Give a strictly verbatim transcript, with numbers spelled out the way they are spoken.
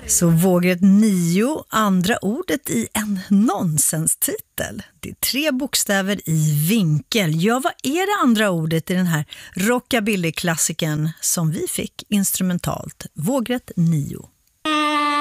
Så vågrätt nio, andra ordet i en nonsenstitel. Det är tre bokstäver i vinkel. Ja, vad är det andra ordet i den här rockabilly-klassiken som vi fick instrumentalt? Vågrätt nio.